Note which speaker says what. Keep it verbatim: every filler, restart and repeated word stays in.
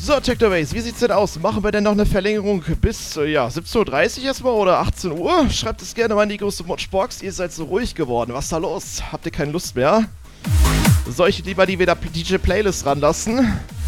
Speaker 1: So, Technobase, wie sieht's denn aus? Machen wir denn noch eine Verlängerung bis, äh, ja, siebzehn Uhr dreißig erstmal oder achtzehn Uhr? Schreibt es gerne mal in die große Watchbox. Ihr seid so ruhig geworden. Was ist da los? Habt ihr keine Lust mehr? Soll ich lieber die wieder D J-Playlist ranlassen?